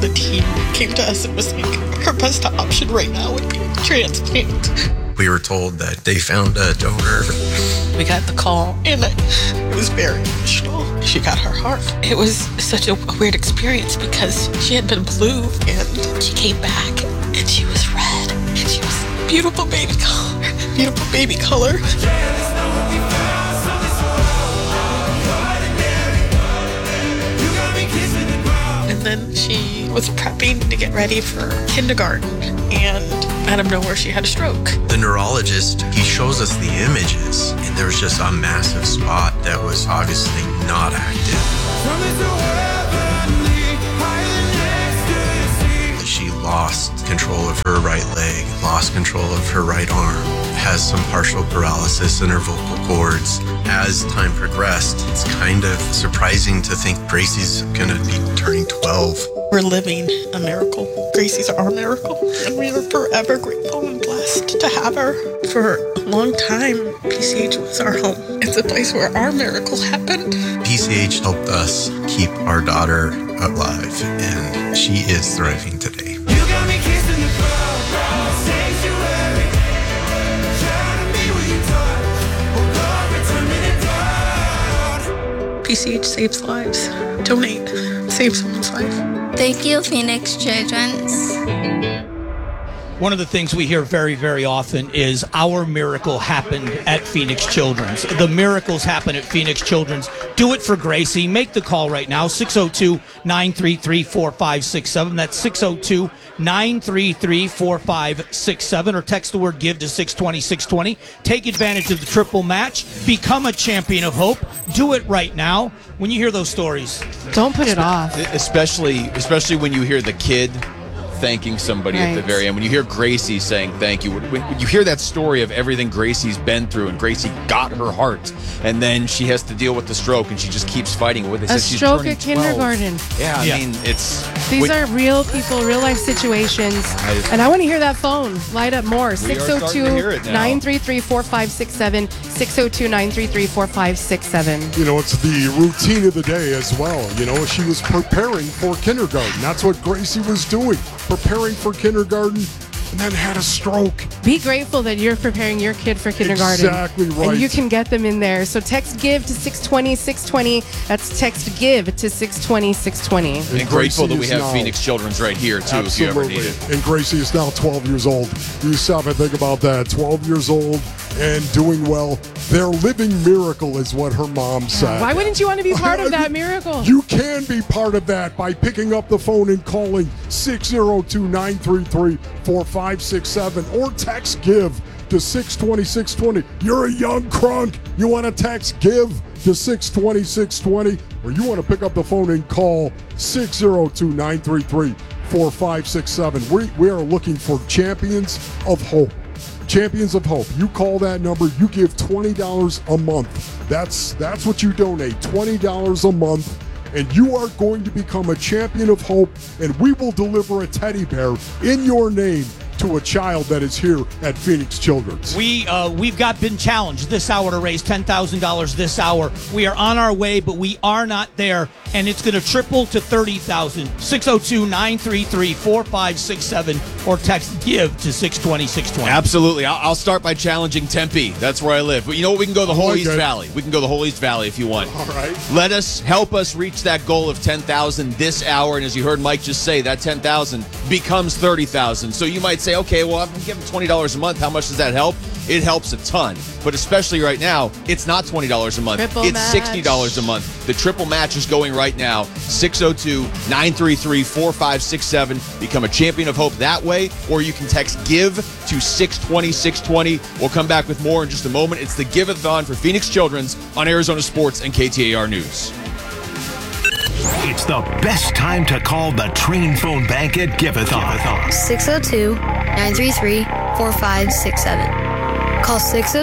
the team came to us and was like, her best option right now would be transplant. We were told that they found a donor. We got the call, and it was very emotional. She got her heart. It was such a weird experience because she had been blue, and she came back, and she was red, and she was beautiful baby color. Beautiful baby color. And then she was prepping to get ready for kindergarten, and out of nowhere she had a stroke. The neurologist, he shows us the images, and there was just a massive spot that was obviously not active. She lost control of her right leg, lost control of her right arm, has some partial paralysis in her vocal cords. As time progressed, it's kind of surprising to think Gracie's gonna be turning 12. We're living a miracle. Gracie's our miracle, and we are forever grateful and blessed to have her. For a long time, PCH was our home. It's a place where our miracle happened. PCH helped us keep our daughter alive, and she is thriving today. You got me kissing the ground, sanctuary. Trying to be what you taught. Oh God, return me to God. PCH saves lives. Donate. Save someone's life. Thank you, Phoenix Children's. One of the things we hear very, very often is our miracle happened at Phoenix Children's. The miracles happen at Phoenix Children's. Do it for Gracie. Make the call right now, 602-933-4567. That's 602-933-4567, or text the word GIVE to 620-620. Take advantage of the triple match. Become a champion of hope. Do it right now. When you hear those stories, don't put it off. Especially when you hear the kid thanking somebody at the very end. When you hear Gracie saying thank you, when you hear that story of everything Gracie's been through, and Gracie got her heart, and then she has to deal with the stroke, and she just keeps fighting with it. A stroke at kindergarten. Yeah, I mean, these are real people, real life situations. And I want to hear that phone light up more. 602-933-4567. 602-933-4567. You know, it's the routine of the day as well. You know, she was preparing for kindergarten. That's what Gracie was doing. Preparing for kindergarten, and then had a stroke. Be grateful that you're preparing your kid for kindergarten. Exactly right. And you can get them in there. So text GIVE to 620-620. That's text GIVE to 620-620. And grateful that we have Phoenix Children's right here, too, Absolutely. if you ever need it. And Gracie is now 12 years old. You stop and think about that. 12 years old and doing well. Their living miracle is what her mom said. Why wouldn't you want to be part of that miracle? You can be part of that by picking up the phone and calling 602-933-4567 or text GIVE to 620-620. You're a young crunk. You want to text GIVE to 620-620, or you want to pick up the phone and call 602-933-4567. We are looking for champions of hope. Champions of Hope. You call that number, you give $20 a month. That's what you donate, $20 a month, and you are going to become a champion of hope, and we will deliver a teddy bear in your name to a child that is here at Phoenix Children's. we've been challenged this hour to raise $10,000 this hour. We are on our way, but we are not there, and it's going to triple to $30,000. 602-933-4567 or text GIVE to 620-620. Absolutely. I'll start by challenging Tempe. That's where I live. But you know what? We can go the whole East Valley. We can go the whole East Valley if you want. All right. Help us reach that goal of $10,000 this hour. And as you heard Mike just say, that $10,000 becomes $30,000. So you might say, okay, well, I'm giving $20 a month. How much does that help? It helps a ton. But especially right now, it's not $20 a month. It's $60 a month. The triple match is going right now. 602-933-4567. Become a champion of hope that way, or you can text GIVE to 620-620. We'll come back with more in just a moment. It's the Give-a-thon for Phoenix Children's on Arizona Sports and KTAR News. It's the best time to call the Train Phone Bank at Give-a-thon. 602-933-4567. Call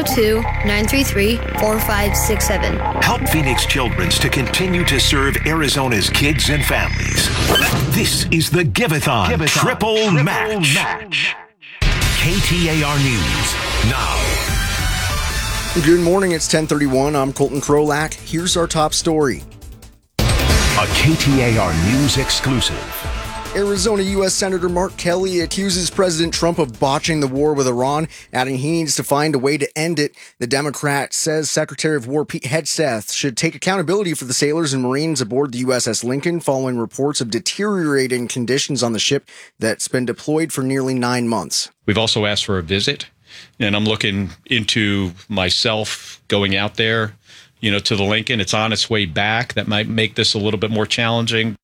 602-933-4567. Help Phoenix Children's to continue to serve Arizona's kids and families. This is the Give-a-thon Triple Match. KTAR News now. Good morning, it's 10:31. I'm Colton Krolak. Here's our top story. A KTAR News exclusive. Arizona U.S. Senator Mark Kelly accuses President Trump of botching the war with Iran, adding he needs to find a way to end it. The Democrat says Secretary of War Pete Hegseth should take accountability for the sailors and Marines aboard the USS Lincoln following reports of deteriorating conditions on the ship that's been deployed for nearly 9 months. We've also asked for a visit, and I'm looking into myself going out there, to the Lincoln. It's on its way back. That might make this a little bit more challenging.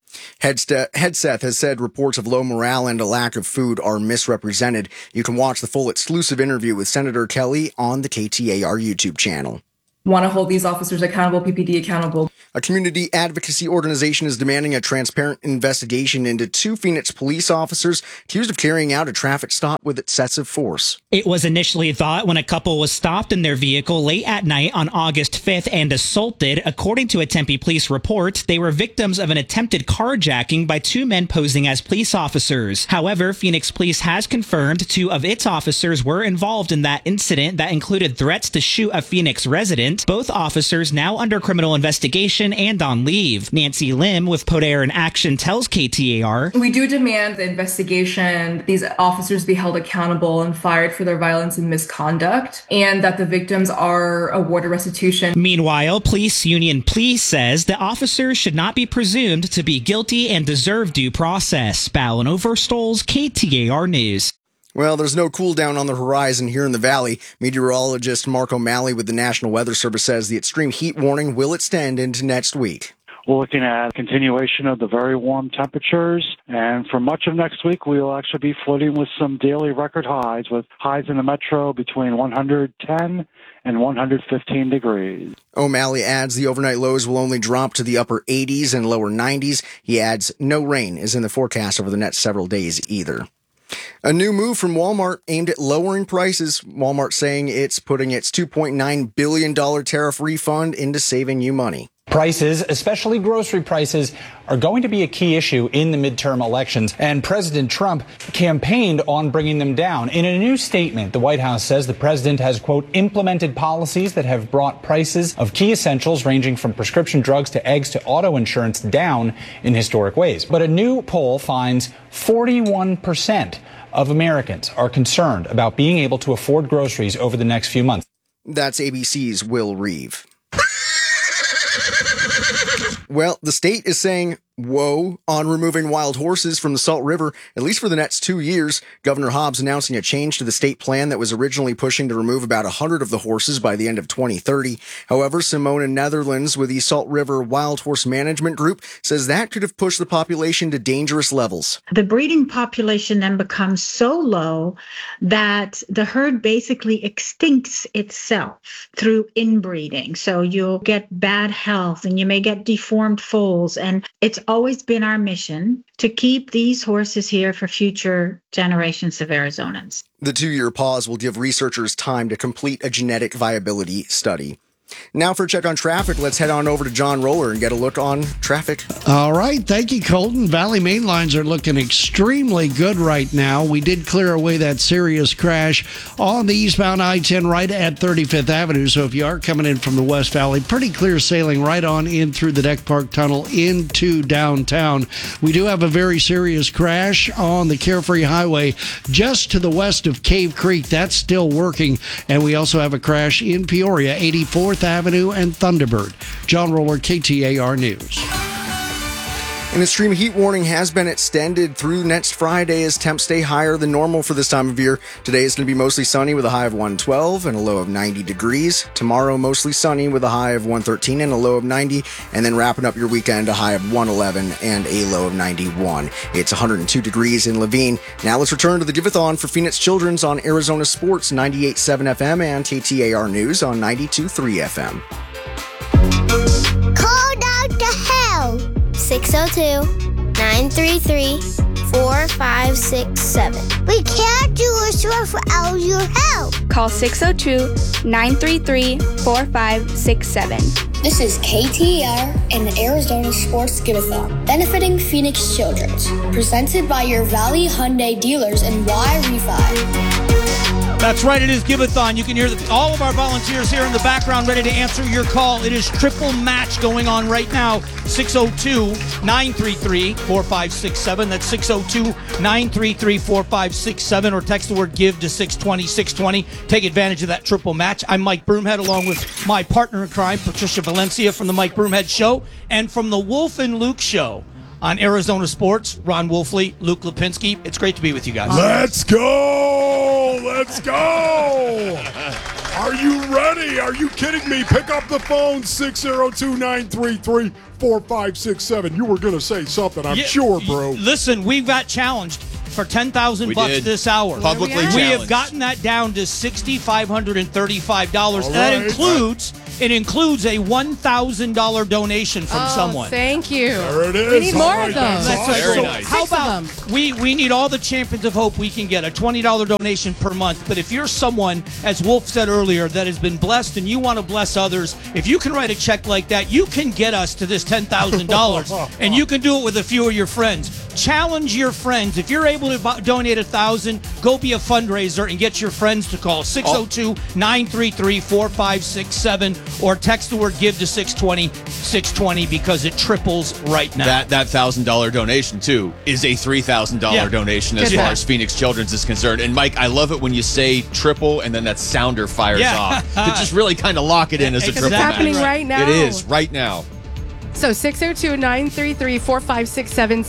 Hegseth has said reports of low morale and a lack of food are misrepresented. You can watch the full exclusive interview with Senator Kelly on the KTAR YouTube channel. Want to hold these officers accountable, PPD accountable. A community advocacy organization is demanding a transparent investigation into 2 Phoenix police officers accused of carrying out a traffic stop with excessive force. It was initially thought when a couple was stopped in their vehicle late at night on August 5th and assaulted. According to a Tempe police report, they were victims of an attempted carjacking by 2 men posing as police officers. However, Phoenix Police has confirmed 2 of its officers were involved in that incident that included threats to shoot a Phoenix resident. Both officers now under criminal investigation and on leave. Nancy Lim with Podair in Action tells KTAR, "We do demand the investigation, these officers be held accountable and fired for their violence and misconduct, and that the victims are awarded restitution." Meanwhile, Police Union Police says the officers should not be presumed to be guilty and deserve due process. Ballin Overstoles, KTAR News. Well, there's no cool down on the horizon here in the valley. Meteorologist Mark O'Malley with the National Weather Service says the extreme heat warning will extend into next week. We're looking at a continuation of the very warm temperatures, and for much of next week, we will actually be flirting with some daily record highs, with highs in the metro between 110 and 115 degrees. O'Malley adds the overnight lows will only drop to the upper 80s and lower 90s. He adds no rain is in the forecast over the next several days either. A new move from Walmart aimed at lowering prices. Walmart saying it's putting its $2.9 billion tariff refund into saving you money. Prices, especially grocery prices, are going to be a key issue in the midterm elections, and President Trump campaigned on bringing them down. In a new statement, the White House says the president has, quote, implemented policies that have brought prices of key essentials ranging from prescription drugs to eggs to auto insurance down in historic ways. But a new poll finds 41% of Americans are concerned about being able to afford groceries over the next few months. That's ABC's Will Reeve. Well, the state is saying whoa on removing wild horses from the Salt River, at least for the next 2 years. Governor Hobbs announcing a change to the state plan that was originally pushing to remove about 100 of the horses by the end of 2030. However, Simona Netherlands with the Salt River Wild Horse Management Group says that could have pushed the population to dangerous levels. The breeding population then becomes so low that the herd basically extincts itself through inbreeding. So you'll get bad health and you may get deformed foals, and it's always been our mission to keep these horses here for future generations of Arizonans. The 2-year pause will give researchers time to complete a genetic viability study. Now for a check on traffic, let's head on over to John Roller and get a look on traffic. All right. Thank you, Colton. Valley main lines are looking extremely good right now. We did clear away that serious crash on the eastbound I-10 right at 35th Avenue. So if you are coming in from the West Valley, pretty clear sailing right on in through the Deck Park Tunnel into downtown. We do have a very serious crash on the Carefree Highway just to the west of Cave Creek. That's still working. And we also have a crash in Peoria, 84th Avenue and Thunderbird. John Roller, KTAR News. An extreme heat warning has been extended through next Friday as temps stay higher than normal for this time of year. Today is going to be mostly sunny with a high of 112 and a low of 90 degrees. Tomorrow, mostly sunny with a high of 113 and a low of 90. And then wrapping up your weekend, a high of 111 and a low of 91. It's 102 degrees in Levine. Now let's return to the Give-a-thon for Phoenix Children's on Arizona Sports 98.7 FM and KTAR News on 92.3 FM. Call Dr. Hell. 602-933-4567. We can't do a show without your help. Call 602-933-4567. This is KTAR and the Arizona Sports Give-a-thon, benefiting Phoenix Children's, presented by your Valley Hyundai dealers and Y Refi. That's right, it is Give-a-thon. You can hear all of our volunteers here in the background ready to answer your call. It is triple match going on right now. 602-933-4567. That's 602-933-4567. Or text the word GIVE to 620-620. Take advantage of that triple match. I'm Mike Broomhead along with my partner in crime, Patricia Valencia from the Mike Broomhead Show and from the Wolf and Luke Show. On Arizona Sports, Ron Wolfley, Luke Lipinski. It's great to be with you guys. Let's go! Let's go! Are you ready? Are you kidding me? Pick up the phone, 602-933-4567. You were going to say something, I'm sure, bro. Listen, we got challenged for $10,000 this hour. Publicly we have challenged. gotten that down to $6,535. And that includes a $1,000 donation from someone. Thank you. There it is. We need more of That's those. awesome. Very So nice. how 6 of about them. we need all the champions of hope we can get, a $20 donation per month. But if you're someone, as Wolf said earlier, that has been blessed and you want to bless others, if you can write a check like that, you can get us to this $10,000 and you can do it with a few of your friends. Challenge your friends. If you're able to donate $1,000, go be a fundraiser and get your friends to call 602-933-4567 or text the word GIVE to 620-620 because it triples right now. That $1,000 donation, too, is a $3,000 donation as far as Phoenix Children's is concerned. And, Mike, I love it when you say triple and then that sounder fires off. To just really kind of lock it in as a triple It's happening match. right now. It is, right now. So 602-933-4567,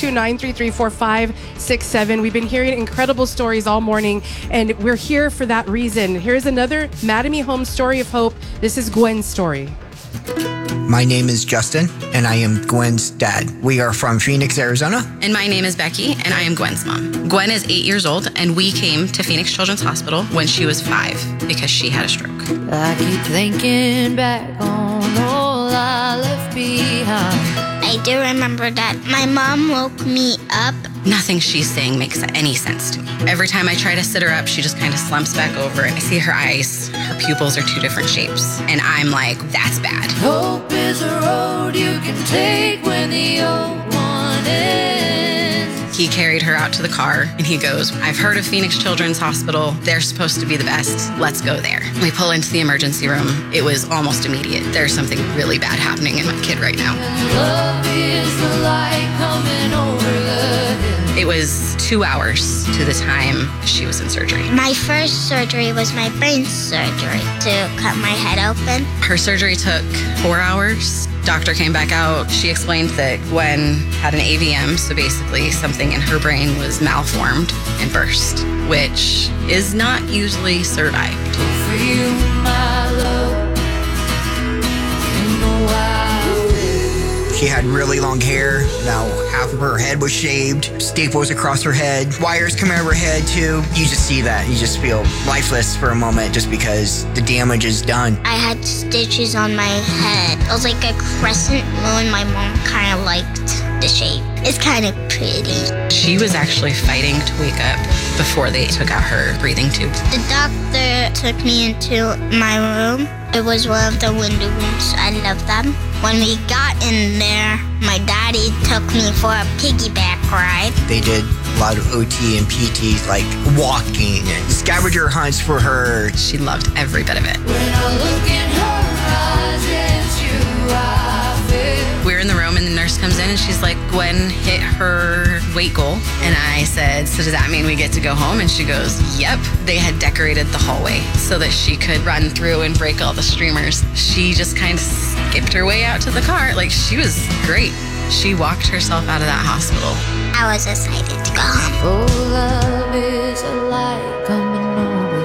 602-933-4567. We've been hearing incredible stories all morning, and we're here for that reason. Here's another Mattamy Home story of hope. This is Gwen's story. My name is Justin, and I am Gwen's dad. We are from Phoenix, Arizona. And my name is Becky, and I am Gwen's mom. Gwen is 8 years old, and we came to Phoenix Children's Hospital when she was 5 because she had a stroke. I keep thinking back on all I left behind. I do remember that my mom woke me up. Nothing she's saying makes any sense to me. Every time I try to sit her up, she just kind of slumps back over. I see her eyes, her pupils are 2 different shapes. And I'm like, that's bad. Hope is a road you can take when the old one ends. He carried her out to the car and he goes, I've heard of Phoenix Children's Hospital. They're supposed to be the best. Let's go there. We pull into the emergency room. It was almost immediate. There's something really bad happening in my kid right now. Love is the light coming over the hill. It was 2 hours to the time she was in surgery. My first surgery was my brain surgery to cut my head open. Her surgery took 4 hours. Doctor came back out. She explained that Gwen had an AVM, so basically something in her brain was malformed and burst, which is not usually survived. For you, my love, in the wild. She had really long hair. Now half of her head was shaved, staples across her head, wires coming out of her head too. You just see that. You just feel lifeless for a moment just because the damage is done. I had stitches on my head. It was like a crescent moon. My mom kind of liked the shape. It's kind of pretty. She was actually fighting to wake up before they took out her breathing tube. The doctor took me into my room. It was one of the window rooms. I love them. When we got in there, my daddy took me for a piggyback ride. They did a lot of OT and PTs, like walking and scavenger hunts for her. She loved every bit of it. When I look in her eyes, it's you I feel. We're in the room and the nurse comes in and she's like, Gwen hit her weight goal. And I said, so does that mean we get to go home? And she goes, yep. They had decorated the hallway so that she could run through and break all the streamers. She just kind of skipped her way out to the car. Like, she was great. She walked herself out of that hospital. I was excited to go home. Oh, love is a light coming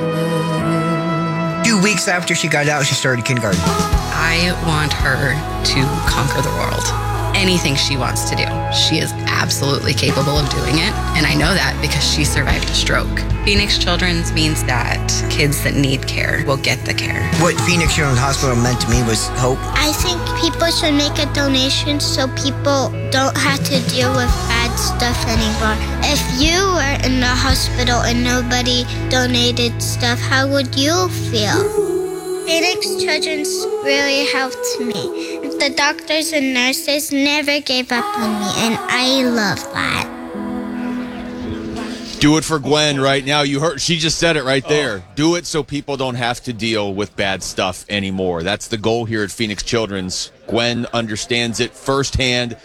over the hill. 2 weeks after she got out, she started kindergarten. I want her to conquer the world. Anything she wants to do, she is absolutely capable of doing it. And I know that because she survived a stroke. Phoenix Children's means that kids that need care will get the care. What Phoenix Children's Hospital meant to me was hope. I think people should make a donation so people don't have to deal with bad stuff anymore. If you were in the hospital and nobody donated stuff, how would you feel? Phoenix Children's really helped me. The doctors and nurses never gave up on me, and I love that. Do it for Gwen right now. You heard, she just said it right there. Do it so people don't have to deal with bad stuff anymore. That's the goal here at Phoenix Children's. Gwen understands it firsthand.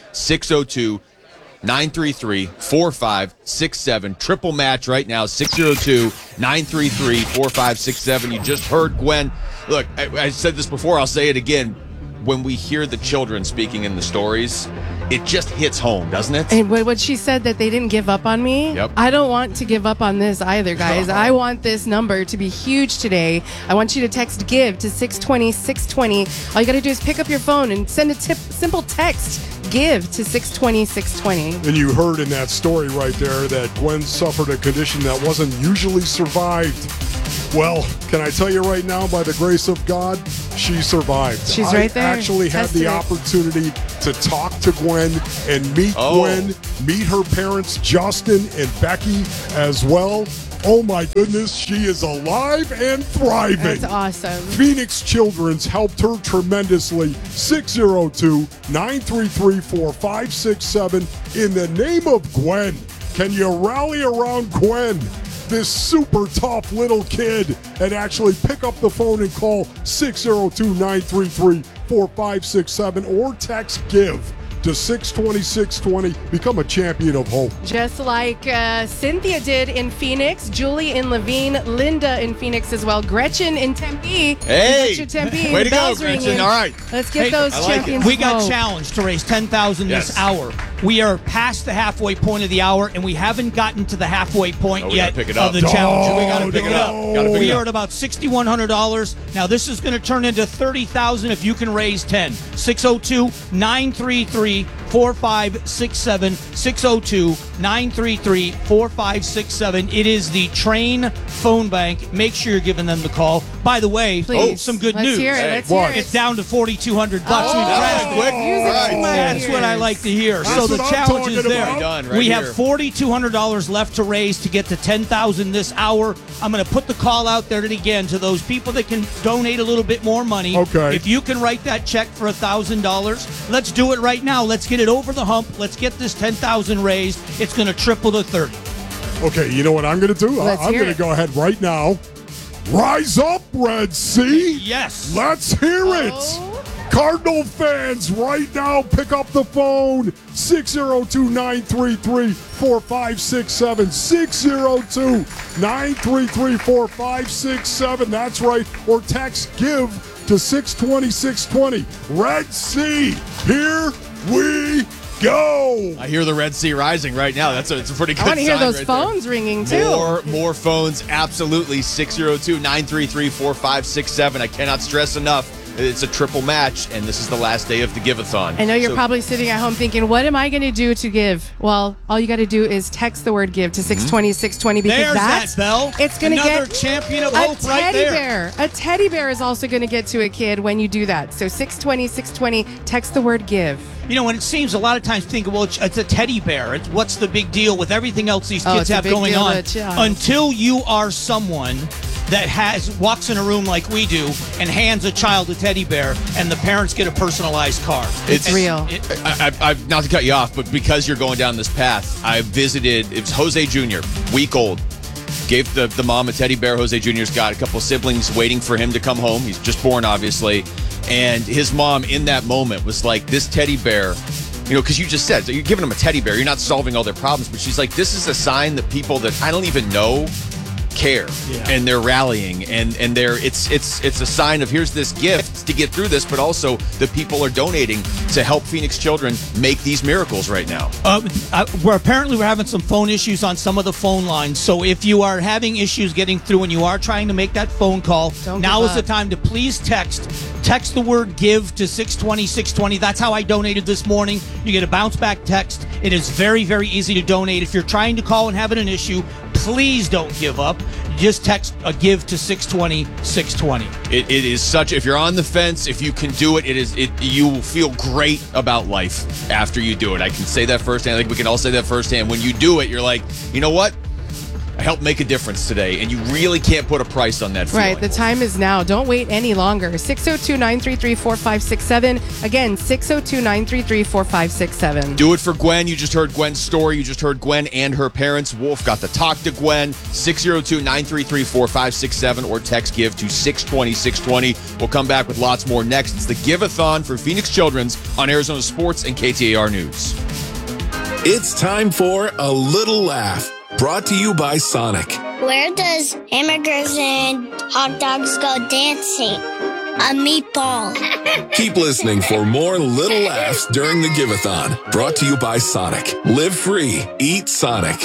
602-933-4567. Triple match right now. 602-933-4567. You just heard Gwen. Look, I said this before. I'll say it again. When we hear the children speaking in the stories, it just hits home, doesn't it? And what she said, that they didn't give up on me. Yep. I don't want to give up on this either, guys. I want this number to be huge today. I want you to text GIVE to 620-620. All you got to do is pick up your phone and send a simple text, GIVE to 620-620. And you heard in that story right there that Gwen suffered a condition that wasn't usually survived. Well, can I tell you right now, by the grace of God, she survived. She's right there. I actually had the opportunity to talk to Gwen and meet Gwen, meet her parents, Justin and Becky as well. Oh my goodness, she is alive and thriving. That's awesome. Phoenix Children's helped her tremendously. 602-933-4567. In the name of Gwen, can you rally around Gwen, this super tough little kid, and actually pick up the phone and call 602-933-4567 or text GIVE to 620-620. Become a champion of hope. Just like Cynthia did in Phoenix, Julie in Levine, Linda in Phoenix as well, Gretchen in Tempe. Hey, Tempe. way to go, Bells Gretchen. ringing. All right. Let's get those champions. We got hope. challenged to raise $10,000 this hour. We are past the halfway point of the hour, and we haven't gotten to the halfway point yet pick it of up. the challenge. We got to pick it up. We are at about $6,100. Now, this is going to turn into $30,000 if you can raise 10. 602-933-4567. 602-933-4567. It is the Train phone bank. Make sure you're giving them the call. By the way, some good news. Hear it. Let's hear it. It's down to $4,200. We've quick. That's what I like to hear. That's So the what I'm challenge is talking there. about. We have $4,200 left to raise to get to $10,000 this hour. I'm going to put the call out there again to those people that can donate a little bit more money. Okay. If you can write that check for $1,000, let's do it right now. Let's get it over the hump. Let's get this $10,000 raised. It's going to triple to 30. Okay, you know what I'm going to do? I'm going to go ahead right now. Rise up, Red Sea. Yes. Let's hear it. Cardinal fans, right now, pick up the phone. 602-933-4567. 602-933-4567. That's right. Or text GIVE to 620-620. Red Sea, here we go. I hear the Red Sea rising right now. It's a pretty good sign. I want to hear those right phones there. ringing too. More phones, absolutely. 602-933-4567. I cannot stress enough. It's a triple match, and this is the last day of the Give-a-thon. I know you're probably sitting at home thinking, what am I going to do to give? Well, all you got to do is text the word GIVE to 620-620 because There's that's that, Bell. It's going to Another get champion of a hope right teddy there. bear. A teddy bear is also going to get to a kid when you do that. So 620-620, text the word GIVE. You know, when it seems a lot of times think, well, it's a teddy bear. What's the big deal with everything else these kids it's a have big going deal on? to a child. Until you are someone that walks in a room like we do and hands a child a teddy bear, and the parents get a personalized card. It's real. I've not to cut you off, but because you're going down this path, I visited. It was Jose Jr., week old. Gave the mom a teddy bear. Jose Jr.'s got a couple siblings waiting for him to come home. He's just born, obviously. And his mom, in that moment, was like, this teddy bear, you know, because you just said, so you're giving them a teddy bear. You're not solving all their problems. But she's like, this is a sign that people that I don't even know care, and they're rallying, and it's a sign of here's this gift to get through this, but also the people are donating to help Phoenix children make these miracles right now. We're having some phone issues on some of the phone lines, so if you are having issues getting through and you are trying to make that phone call, now is the time to please text the word GIVE to 620-620. That's how I donated this morning. You get a bounce back text. It is very, very easy to donate. If you're trying to call and having an issue, please don't give up. Just text a GIVE to 620-620. It is such, if you're on the fence, if you can do it, you will feel great about life after you do it. I can say that firsthand. I think we can all say that firsthand. When you do it, you're like, you know what? I help make a difference today, and you really can't put a price on that feeling. Right, the time is now. Don't wait any longer. 602-933-4567. Again, 602-933-4567. Do it for Gwen. You just heard Gwen's story. You just heard Gwen and her parents. Wolf got to talk to Gwen. 602-933-4567 or text GIVE to 620-620. We'll come back with lots more next. It's the Give-a-thon for Phoenix Children's on Arizona Sports and KTAR News. It's time for A Little Laugh, brought to you by Sonic. Where does hamburgers and hot dogs go dancing? A meatball. Keep listening for more little laughs during the Give-a-thon, brought to you by Sonic. Live free, eat Sonic.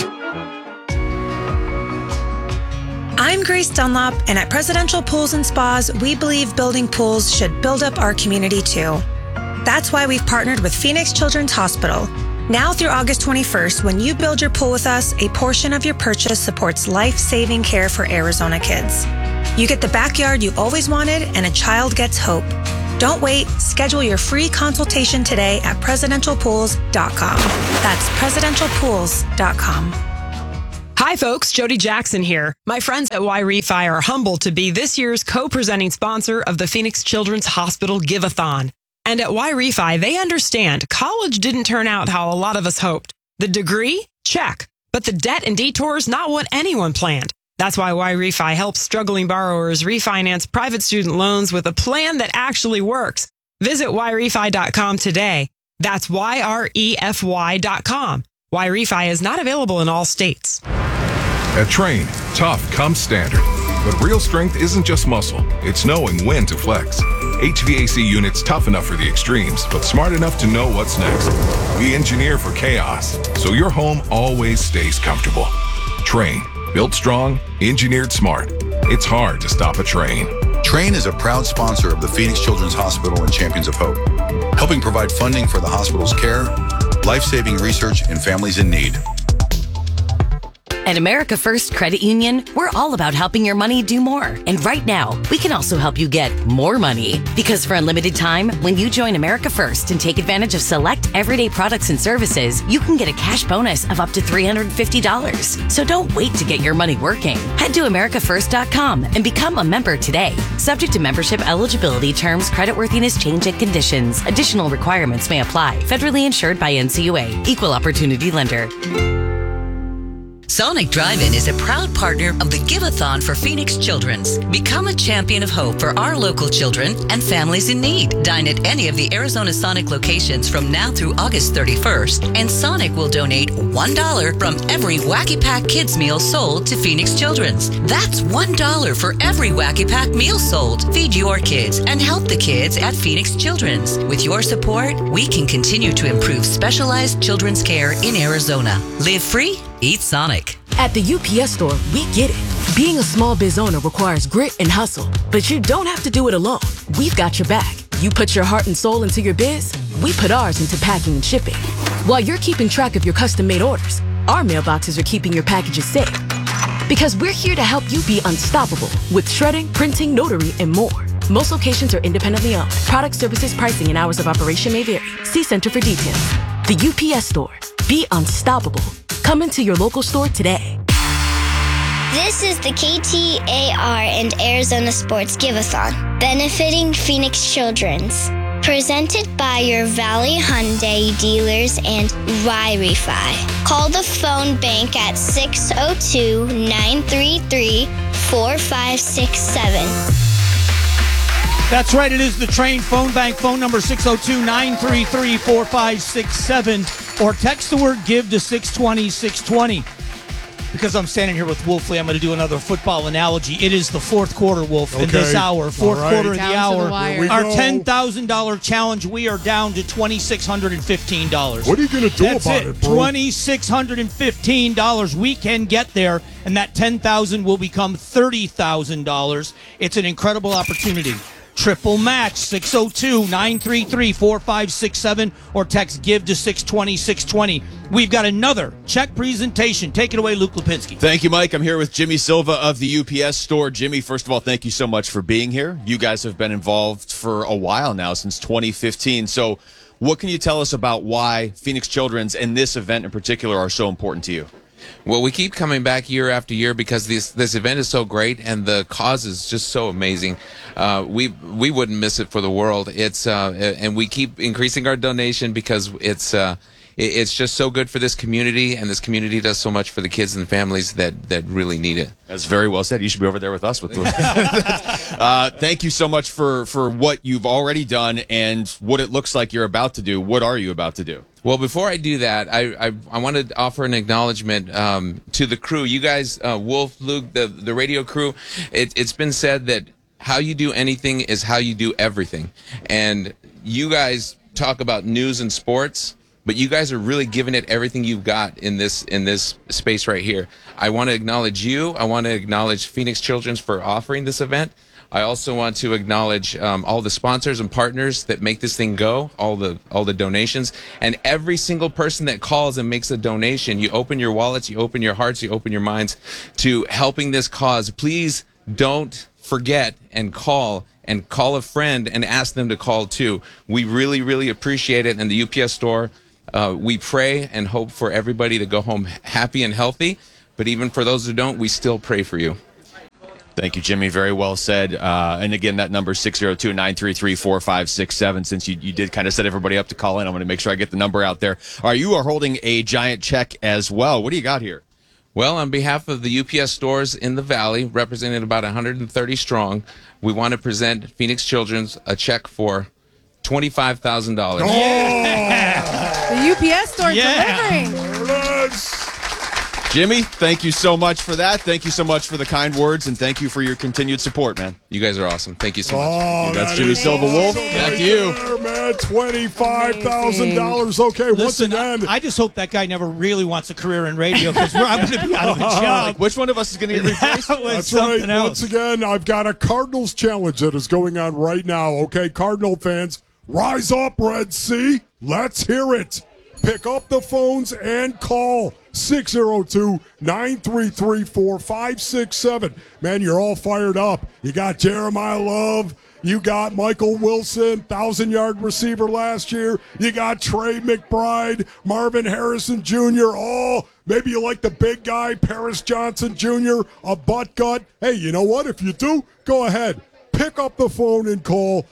I'm Grace Dunlop, and at Presidential Pools and Spas, we believe building pools should build up our community too. That's why we've partnered with Phoenix Children's Hospital. Now through August 21st, when you build your pool with us, a portion of your purchase supports life-saving care for Arizona kids. You get the backyard you always wanted, and a child gets hope. Don't wait. Schedule your free consultation today at presidentialpools.com. That's presidentialpools.com. Hi, folks. Jody Jackson here. My friends at Y-Refi are humbled to be this year's co-presenting sponsor of the Phoenix Children's Hospital Give-a-thon. And at Y-Refi, they understand college didn't turn out how a lot of us hoped. The degree? Check. But the debt and detours, not what anyone planned. That's why Y-Refi helps struggling borrowers refinance private student loans with a plan that actually works. Visit YRefi.com today. That's YREFY.com. Y-Refi is not available in all states. At Train, tough comes standard. But real strength isn't just muscle, it's knowing when to flex. HVAC units tough enough for the extremes, but smart enough to know what's next. We engineer for chaos, so your home always stays comfortable. Train, built strong, engineered smart. It's hard to stop a train. Train is a proud sponsor of the Phoenix Children's Hospital and Champions of Hope, helping provide funding for the hospital's care, life-saving research, and families in need. At America First Credit Union, we're all about helping your money do more. And right now, we can also help you get more money. Because for a limited time, when you join America First and take advantage of select everyday products and services, you can get a cash bonus of up to $350. So don't wait to get your money working. Head to AmericaFirst.com and become a member today. Subject to membership eligibility, terms, creditworthiness, change, and conditions. Additional requirements may apply. Federally insured by NCUA. Equal Opportunity Lender. Sonic Drive-In is a proud partner of the Give-a-thon for Phoenix Children's. Become a champion of hope for our local children and families in need. Dine at any of the Arizona Sonic locations from now through August 31st, and Sonic will donate $1 from every Wacky Pack Kids meal sold to Phoenix Children's. That's $1 for every Wacky Pack meal sold. Feed your kids and help the kids at Phoenix Children's. With your support, we can continue to improve specialized children's care in Arizona. Live free, eat Sonic. At the UPS store, we get it. Being a small biz owner requires grit and hustle, but you don't have to do it alone. We've got your back. You put your heart and soul into your biz, we put ours into packing and shipping. While you're keeping track of your custom-made orders, our mailboxes are keeping your packages safe. Because we're here to help you be unstoppable with shredding, printing, notary, and more. Most locations are independently owned. Product, services, pricing, and hours of operation may vary. See Center for details. The UPS store. Be unstoppable. Come into your local store today. This is the KTAR and Arizona Sports Give-a-thon, benefiting Phoenix Children's. Presented by your Valley Hyundai dealers and Y-Refi. Call the phone bank at 602-933-4567. That's right. It is the Train phone bank. Phone number 602-933-4567. Or text the word GIVE to 620-620. Because I'm standing here with Wolf Lee, I'm going to do another football analogy. It is the fourth quarter, Wolf, in this hour. Fourth quarter of the hour. Our $10,000 challenge, we are down to $2,615. What are you going to do about it, bro? $2,615. We can get there, and that $10,000 will become $30,000. It's an incredible opportunity. Triple match, 602-933-4567, or text GIVE to 620-620. We've got another check presentation. Take it away, Luke Lipinski. Thank you, Mike. I'm here with Jimmy Silva of the UPS store. Jimmy, first of all, thank you so much for being here. You guys have been involved for a while now, since 2015. So what can you tell us about why Phoenix Children's and this event in particular are so important to you? Well, we keep coming back year after year because this event is so great and the cause is just so amazing. We wouldn't miss it for the world. It's and we keep increasing our donation because it's just so good for this community, and this community does so much for the kids and families that really need it. That's very well said. You should be over there with us. Thank you so much for what you've already done and what it looks like you're about to do. What are you about to do? Well, before I do that, I want to offer an acknowledgement to the crew. You guys, Wolf, Luke, the radio crew, it's been said that how you do anything is how you do everything. And you guys talk about news and sports, but you guys are really giving it everything you've got in this space right here. I want to acknowledge you. I want to acknowledge Phoenix Children's for offering this event. I also want to acknowledge all the sponsors and partners that make this thing go, all the donations, and every single person that calls and makes a donation. You open your wallets, you open your hearts, you open your minds to helping this cause. Please don't forget and call a friend and ask them to call too. We really, really appreciate it. And the UPS store, we pray and hope for everybody to go home happy and healthy. But even for those who don't, we still pray for you. Thank you, Jimmy. Very well said. And again, that number is 602-933-4567. Since you did kind of set everybody up to call in, I'm going to make sure I get the number out there. All right, you are holding a giant check as well. What do you got here? Well, on behalf of the UPS stores in the Valley, representing about 130 strong, we want to present Phoenix Children's a check for $25,000. The UPS store delivering. Jimmy, thank you so much for that. Thank you so much for the kind words, and thank you for your continued support, man. You guys are awesome. Thank you so much. That's Jimmy Silva Wolf. Back to you. There, man, $25,000. Okay, once again. I just hope that guy never really wants a career in radio because I'm going to be out of a job. Which one of us is going to get replaced? That's right. Once again, I've got a Cardinals challenge that is going on right now. Okay, Cardinal fans, rise up, Red Sea. Let's hear it. Pick up the phones and call 602-933-4567. Man, you're all fired up. You got Jeremiah Love. You got Michael Wilson, 1,000-yard receiver last year. You got Trey McBride, Marvin Harrison Jr. Oh, maybe you like the big guy, Paris Johnson Jr., a butt gut. Hey, you know what? If you do, go ahead. Pick up the phone and call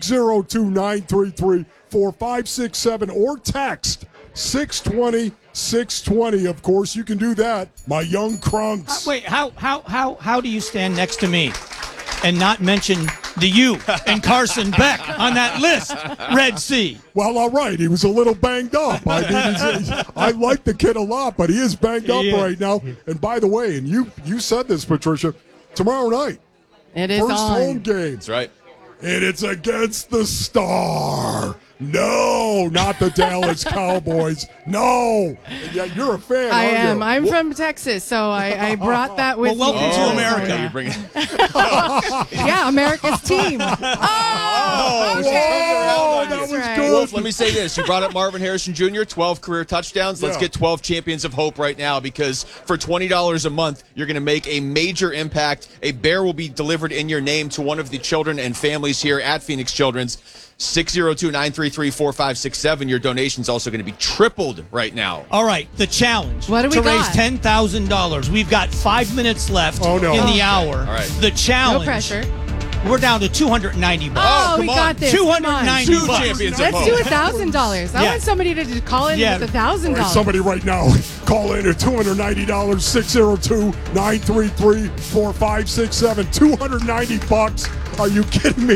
602-933-4567 or text 620-620. Of course, you can do that. My young crunks. Wait, how do you stand next to me and not mention the U and Carson Beck on that list, Red Sea? Well, all right. He was a little banged up. I mean, I like the kid a lot, but he is banged up right now. And by the way, and you said this, Patricia, tomorrow night. It is first on. home game. That's right. And it's against the Star. No, not the Dallas Cowboys. No. Yeah, you're a fan, I aren't am. you? I'm from Texas, so I brought that with well, me. welcome to America. You bring it. Yeah, America's team. Oh, okay. that was right. good. Wolf, let me say this. You brought up Marvin Harrison Jr., 12 career touchdowns. Let's get 12 champions of hope right now because for $20 a month, you're going to make a major impact. A bear will be delivered in your name to one of the children and families here at Phoenix Children's. 602-933-4567. Your donation's also going to be tripled right now. All right, the challenge What do we to got? raise $10,000. We've got 5 minutes left in the hour. All right. The challenge. No pressure. We're down to $290. Oh, come we on. got this. $290. Two champions of Let's hope. do $1,000. I want somebody to just call in with $1,000. Somebody right now, call in at $290, 602-933-4567. $290. Are you kidding me?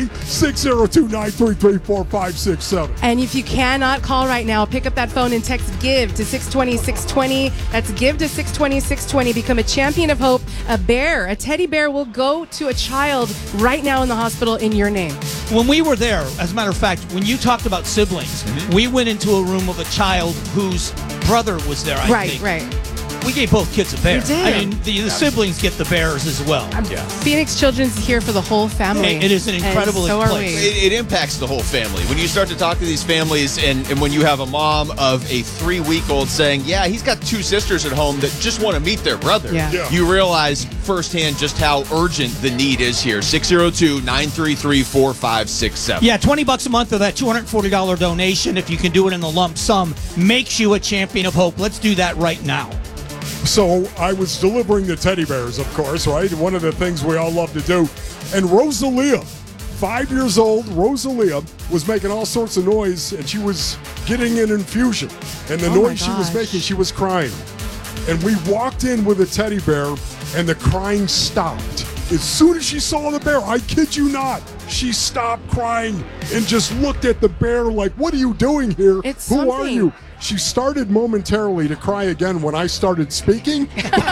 602-933-4567. And if you cannot call right now, pick up that phone and text GIVE to 620-620. That's GIVE to 620-620. Become a champion of hope. A bear, a teddy bear will go to a child right now in the hospital in your name. When we were there, as a matter of fact, when you talked about siblings, we went into a room of a child whose brother was there, I think. Right. We gave both kids a bear. We did. I mean, the siblings get the bears as well. Phoenix Children's here for the whole family. It is an incredible and so place. Are we. It impacts the whole family. When you start to talk to these families and when you have a mom of a 3-week-old saying, yeah, he's got 2 sisters at home that just want to meet their brother, you realize firsthand just how urgent the need is here. 602-933-4567. Yeah, $20 a month or that $240 donation, if you can do it in the lump sum, makes you a champion of hope. Let's do that right now. So I was delivering the teddy bears, of course, right? One of the things we all love to do. And Rosalia, 5 years old, Rosalia was making all sorts of noise, and she was getting an infusion. And the noise she was making, she was crying. And we walked in with a teddy bear, and the crying stopped. As soon as she saw the bear, I kid you not, she stopped crying and just looked at the bear like, what are you doing here? Who are you? She started momentarily to cry again when I started speaking,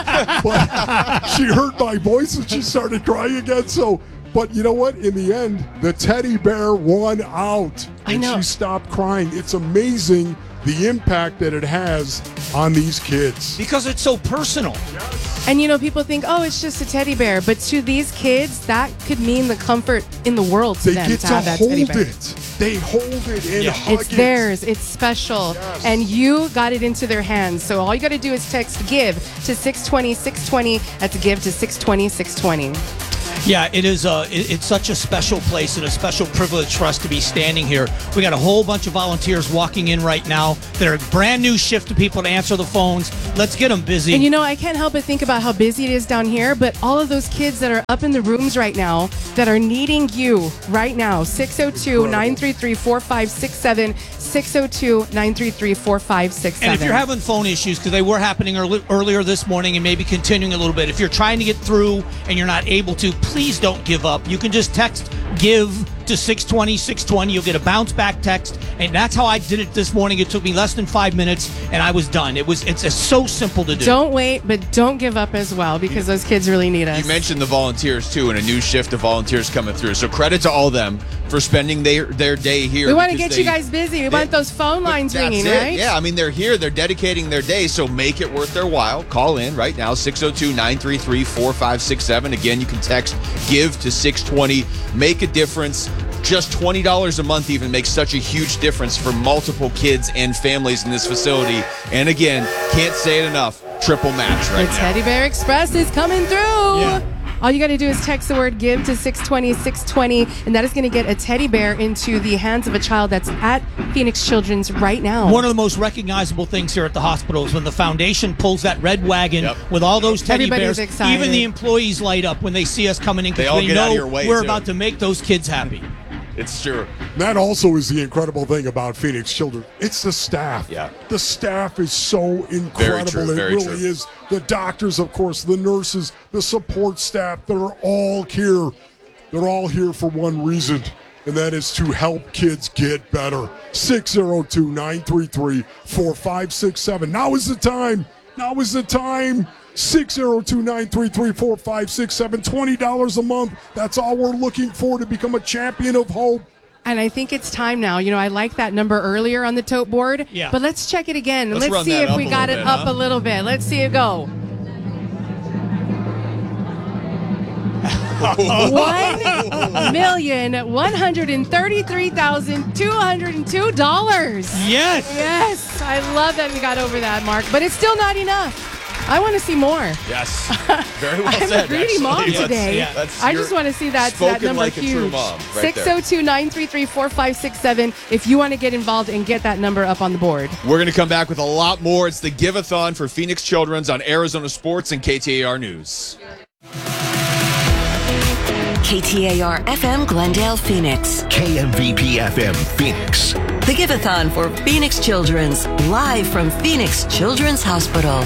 but she heard my voice and she started crying again. So, but you know what? In the end, the teddy bear won out, and she stopped crying. It's amazing the impact that it has on these kids. Because it's so personal. And, people think, oh, it's just a teddy bear. But to these kids, that could mean the comfort in the world to them to have that teddy bear. They hold it and hug it. It's theirs. It's special. Yes. And you got it into their hands. So all you got to do is text GIVE to 620-620. That's GIVE to 620-620. Yeah, it is. It's such a special place and a special privilege for us to be standing here. We got a whole bunch of volunteers walking in right now. They're a brand new shift of people to answer the phones. Let's get them busy. And I can't help but think about how busy it is down here, but all of those kids that are up in the rooms right now that are needing you right now, 602-933-4567, 602-933-4567. And if you're having phone issues, because they were happening earlier this morning and maybe continuing a little bit, if you're trying to get through and you're not able to, please don't give up. You can just text GIVE to 620-620. You'll get a bounce back text, and that's how I did it this morning. It took me less than 5 minutes, and I was done. It's so simple to do. Don't wait, but don't give up as well, because those kids really need us. You mentioned the volunteers too, and a new shift of volunteers coming through. So credit to all them for spending their day here. We want to get you guys busy. We want those phone lines ringing, right? Yeah, I mean, they're here. They're dedicating their day, so make it worth their while. Call in right now, 602-933-4567. Again, you can text GIVE to 620. Make a difference. Just $20 a month even makes such a huge difference for multiple kids and families in this facility. And again, can't say it enough, triple match right now. The Teddy Bear Express is coming through. Yeah. All you got to do is text the word GIVE to 620-620, and that is going to get a teddy bear into the hands of a child that's at Phoenix Children's right now. One of the most recognizable things here at the hospital is when the foundation pulls that red wagon with all those teddy Everybody's bears. excited. Even the employees light up when they see us coming in They all because they get out of your know way, we're too. about to make those kids happy. It's true. That also is the incredible thing about Phoenix Children. It's the staff. Yeah. The staff is so incredible. Very it really true. is. The doctors, of course, the nurses, the support staff, they're all here. They're all here for one reason, and that is to help kids get better. 602-933-4567. Now is the time. Now is the time. 602-933-4567. $20 a month. That's all we're looking for to become a champion of hope. And I think it's time now. I like that number earlier on the tote board. Yeah. But let's check it again. Let's run see that if up we a got it little bit, up a little bit. Let's see it go. $1,133,202. Yes. Yes. I love that we got over that mark, but it's still not enough. I want to see more. Yes. Very well I'm said. a greedy mom actually. today. I just want to see that number like huge. a true mom right there. 602-933-4567 if you want to get involved and get that number up on the board. We're going to come back with a lot more. It's the Give-a-thon for Phoenix Children's on Arizona Sports and KTAR News. KTAR FM Glendale, Phoenix. KMVP FM Phoenix. The Give-a-thon for Phoenix Children's, live from Phoenix Children's Hospital.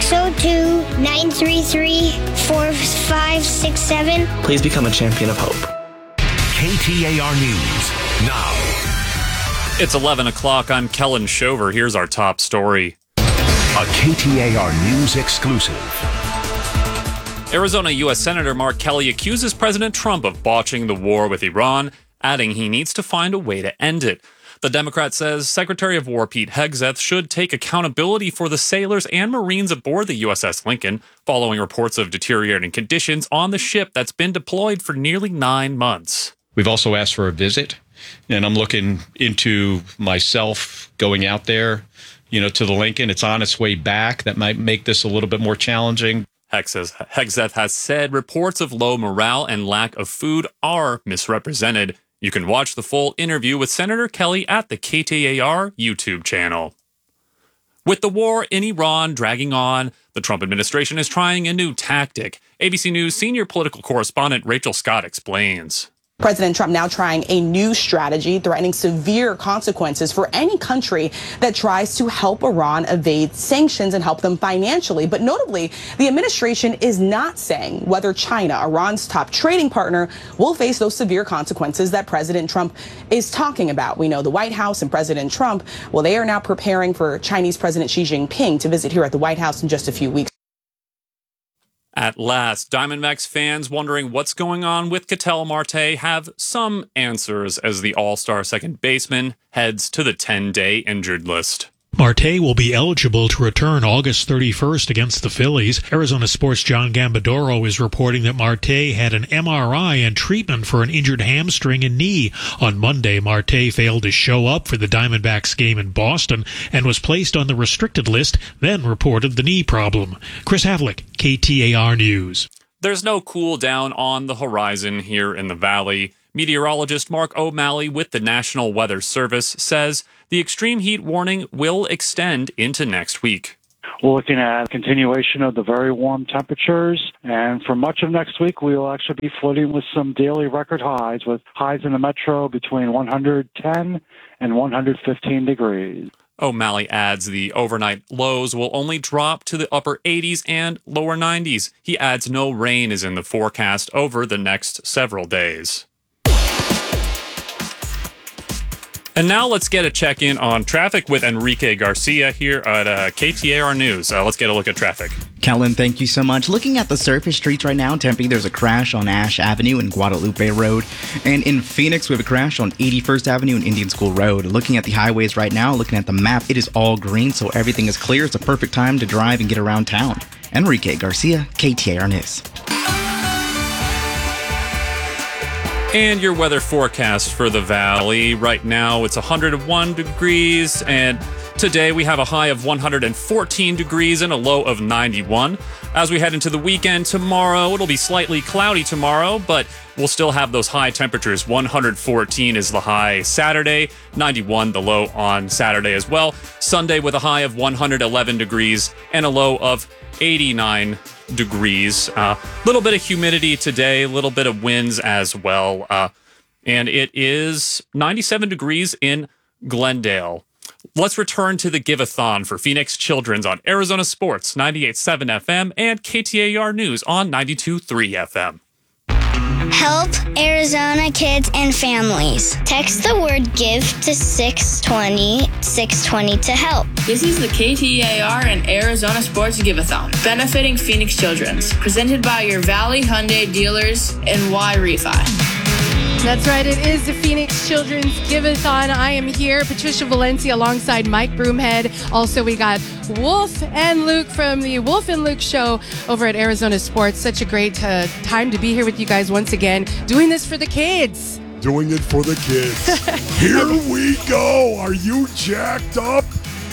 602-933-4567. Please become a champion of hope. KTAR News now. It's 11 o'clock. I'm Kellen Shover. Here's our top story. A KTAR News exclusive. Arizona U.S. Senator Mark Kelly accuses President Trump of botching the war with Iran, adding he needs to find a way to end it. The Democrat says Secretary of War Pete Hegseth should take accountability for the sailors and Marines aboard the USS Lincoln, following reports of deteriorating conditions on the ship that's been deployed for nearly 9 months. We've also asked for a visit, and I'm looking into myself going out there, to the Lincoln. It's on its way back. That might make this a little bit more challenging. Hegseth has said reports of low morale and lack of food are misrepresented. You can watch the full interview with Senator Kelly at the KTAR YouTube channel. With the war in Iran dragging on, the Trump administration is trying a new tactic. ABC News senior political correspondent Rachel Scott explains. President Trump now trying a new strategy, threatening severe consequences for any country that tries to help Iran evade sanctions and help them financially. But notably, the administration is not saying whether China, Iran's top trading partner, will face those severe consequences that President Trump is talking about. We know the White House and President Trump, well, they are now preparing for Chinese President Xi Jinping to visit here at the White House in just a few weeks. At last, Diamondbacks fans wondering what's going on with Ketel Marte have some answers as the all-star second baseman heads to the 10-day injured list. Marte will be eligible to return August 31st against the Phillies. Arizona Sports' John Gambadoro is reporting that Marte had an MRI and treatment for an injured hamstring and knee. On Monday, Marte failed to show up for the Diamondbacks game in Boston and was placed on the restricted list, then reported the knee problem. Chris Havlick, KTAR News. There's no cool down on the horizon here in the Valley. Meteorologist Mark O'Malley with the National Weather Service says the extreme heat warning will extend into next week. We're looking at continuation of the very warm temperatures, and for much of next week, we will actually be flirting with some daily record highs, with highs in the metro between 110 and 115 degrees. O'Malley adds the overnight lows will only drop to the upper 80s and lower 90s. He adds no rain is in the forecast over the next several days. And now let's get a check-in on traffic with Enrique Garcia here at KTAR News. Let's get a look at traffic. Kellen, thank you so much. Looking at the surface streets right now in Tempe, there's a crash on Ash Avenue and Guadalupe Road. And in Phoenix, we have a crash on 81st Avenue and Indian School Road. Looking at the highways right now, looking at the map, it is all green, so everything is clear. It's a perfect time to drive and get around town. Enrique Garcia, KTAR News. And your weather forecast for the Valley. Right now, it's 101 degrees, and today we have a high of 114 degrees and a low of 91. As we head into the weekend tomorrow, it'll be slightly cloudy tomorrow, but we'll still have those high temperatures. 114 is the high Saturday, 91 the low on Saturday as well. Sunday with a high of 111 degrees and a low of 89 degrees. Little bit of humidity today, a little bit of winds as well. And it is 97 degrees in Glendale. Let's return to the Give-a-thon for Phoenix Children's on Arizona Sports 98.7 FM and KTAR News on 92.3 FM. Help Arizona kids and families. Text the word GIVE to 620 to help. This is the KTAR and Arizona Sports Give-a-thon, benefiting Phoenix Children's, presented by your Valley Hyundai dealers and Y Refi. That's right. It is the Phoenix Children's Give-a-thon. I am here, Patricia Valencia, alongside Mike Broomhead. Also, we got Wolf and Luke from the Wolf and Luke show over at Arizona Sports. Such a great time to be here with you guys once again, doing this for the kids. Doing it for the kids. Here we go. Are you jacked up?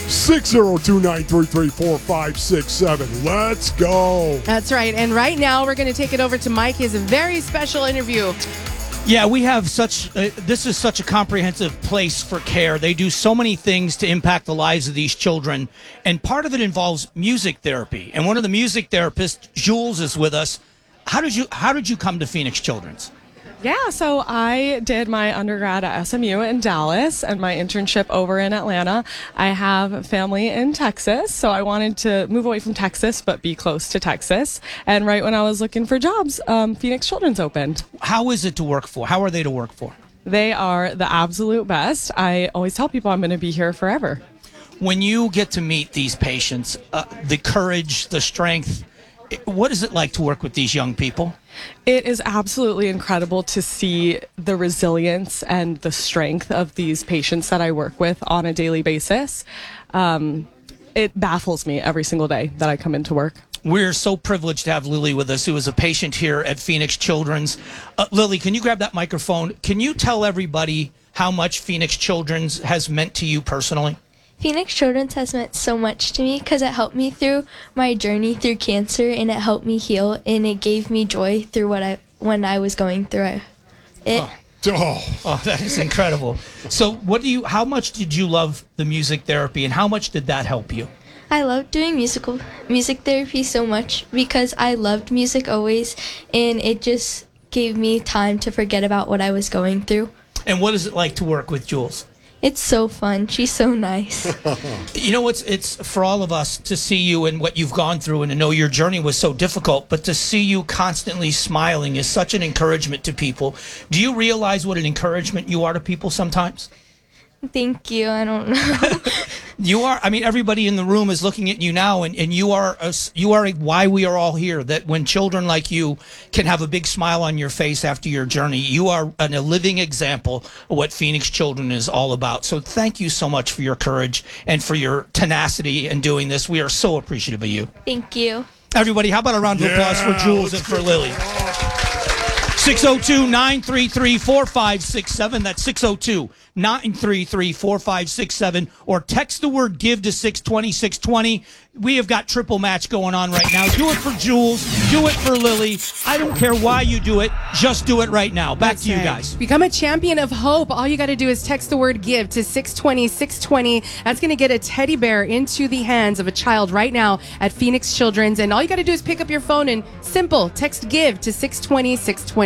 602-933-4567. Let's go. That's right. And right now, we're going to take it over to Mike. He has a very special interview. Yeah, we have this is such a comprehensive place for care. They do so many things to impact the lives of these children, and part of it involves music therapy. And one of the music therapists, Jules, is with us. How did you come to Phoenix Children's? Yeah, so I did my undergrad at SMU in Dallas and my internship over in Atlanta. I have family in Texas, so I wanted to move away from Texas but be close to Texas. And right when I was looking for jobs, Phoenix Children's opened. How is it to work for? How are they to work for? They are the absolute best. I always tell people I'm going to be here forever. When you get to meet these patients, the courage, the strength, what is it like to work with these young people? It is absolutely incredible to see the resilience and the strength of these patients that I work with on a daily basis. It baffles me every single day that I come into work. We're so privileged to have Lily with us, who is a patient here at Phoenix Children's. Lily, can you grab that microphone? Can you tell everybody how much Phoenix Children's has meant to you personally? Phoenix Children's has meant so much to me because it helped me through my journey through cancer, and it helped me heal, and it gave me joy through when I was going through it. Oh, that is incredible. So how much did you love the music therapy, and how much did that help you? I love doing music therapy so much because I loved music always, and it just gave me time to forget about what I was going through. And what is it like to work with Jules? It's so fun. She's so nice. You know, it's for all of us to see you and what you've gone through, and to know your journey was so difficult, but to see you constantly smiling is such an encouragement to people. Do you realize what an encouragement you are to people sometimes? Thank you. I don't know. You are. I mean, everybody in the room is looking at you now, and you are why we are all here. That when children like you can have a big smile on your face after your journey, you are a living example of what Phoenix Children is all about. So thank you so much for your courage and for your tenacity in doing this. We are so appreciative of you. Thank you. Everybody, how about a round of applause for Jules and for Lily? 602-933-4567. That's 602-933-4567. Or text the word GIVE to 620-620. We have got triple match going on right now. Do it for Jules. Do it for Lily. I don't care why you do it. Just do it right now. Back to you guys. Become a champion of hope. All you got to do is text the word GIVE to 620-620. That's going to get a teddy bear into the hands of a child right now at Phoenix Children's. And all you got to do is pick up your phone and text GIVE to 620-620.